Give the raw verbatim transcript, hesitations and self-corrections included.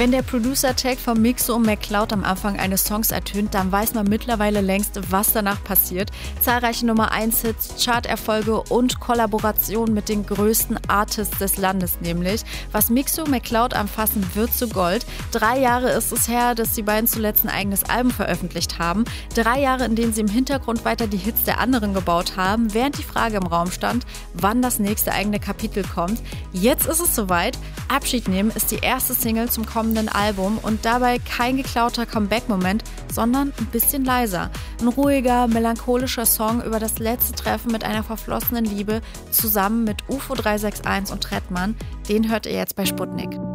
Wenn der Producer-Tag von Mixo und McCloud am Anfang eines Songs ertönt, dann weiß man mittlerweile längst, was danach passiert. Zahlreiche Nummer eins Hits, Charterfolge und Kollaborationen mit den größten Artists des Landes nämlich. Was Mixo und McCloud anfassen, wird zu Gold. Drei Jahre ist es her, dass die beiden zuletzt ein eigenes Album veröffentlicht haben. Drei Jahre, in denen sie im Hintergrund weiter die Hits der anderen gebaut haben, während die Frage im Raum stand, wann das nächste eigene Kapitel kommt. Jetzt ist es soweit. Abschied nehmen ist die erste Single zum kommenden Album und dabei kein geklauter Comeback-Moment, sondern ein bisschen leiser. Ein ruhiger, melancholischer Song über das letzte Treffen mit einer verflossenen Liebe zusammen mit U F O drei sechs eins und Trettmann. Den hört ihr jetzt bei Sputnik.